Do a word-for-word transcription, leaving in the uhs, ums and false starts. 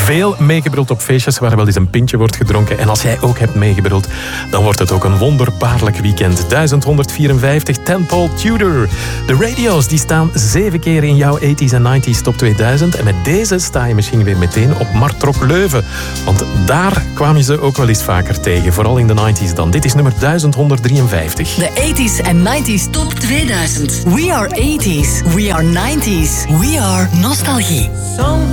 veel meegebruld op feestjes waar wel eens een pintje wordt gedronken. En als jij ook hebt meegebruld, dan wordt het ook een wonderbaarlijk weekend. duizend honderdvierenvijftig, ten Paul Tudor. De radio's die staan zeven keer in jouw tachtiger en negentiger top tweeduizend. En met deze sta je misschien weer meteen op Martrop Leuven. Want daar kwam je ze ook wel eens vaker tegen. Vooral in de negentiger dan. Dit is nummer duizend honderddrieënvijftig. De tachtiger en negentiger top tweeduizend. We are tachtigers. We are negentiger. We are nostalgie.